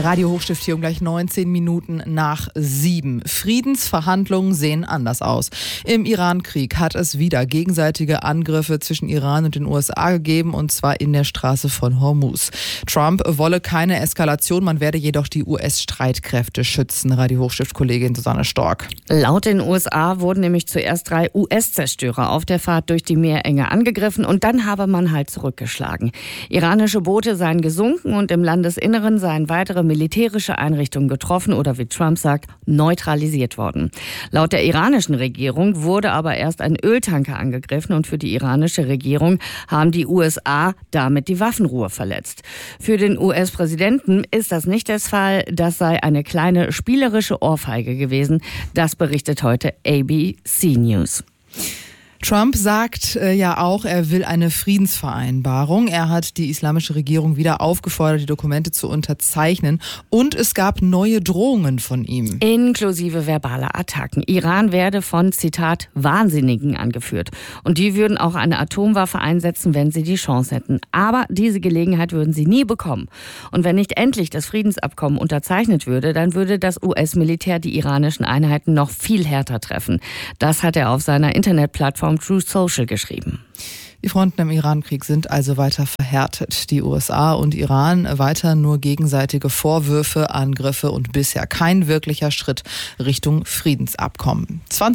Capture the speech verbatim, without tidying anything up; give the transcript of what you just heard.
Radio Hochstift hier um gleich neunzehn Minuten nach sieben. Friedensverhandlungen sehen anders aus. Im Iran-Krieg hat es wieder gegenseitige Angriffe zwischen Iran und den U S A gegeben, und zwar in der Straße von Hormuz. Trump wolle keine Eskalation, man werde jedoch die U S-Streitkräfte schützen. Radio Hochstift-Kollegin Susanne Stork. Laut den U S A wurden nämlich zuerst drei U S-Zerstörer auf der Fahrt durch die Meerenge angegriffen und dann habe man halt zurückgeschlagen. Iranische Boote seien gesunken und im Landesinneren seien weitere militärische Einrichtungen getroffen oder, wie Trump sagt, neutralisiert worden. Laut der iranischen Regierung wurde aber erst ein Öltanker angegriffen und für die iranische Regierung haben die U S A damit die Waffenruhe verletzt. Für den U S-Präsidenten ist das nicht der Fall. Das sei eine kleine spielerische Ohrfeige gewesen. Das berichtet heute A B C News. Trump sagt äh, ja auch, er will eine Friedensvereinbarung. Er hat die islamische Regierung wieder aufgefordert, die Dokumente zu unterzeichnen. Und es gab neue Drohungen von ihm. Inklusive verbaler Attacken. Iran werde von, Zitat, Wahnsinnigen angeführt. Und die würden auch eine Atomwaffe einsetzen, wenn sie die Chance hätten. Aber diese Gelegenheit würden sie nie bekommen. Und wenn nicht endlich das Friedensabkommen unterzeichnet würde, dann würde das U S-Militär die iranischen Einheiten noch viel härter treffen. Das hat er auf seiner Internetplattform Truth Social geschrieben. Die Fronten im Iran-Krieg sind also weiter verhärtet. Die U S A und Iran weiter nur gegenseitige Vorwürfe, Angriffe und bisher kein wirklicher Schritt Richtung Friedensabkommen.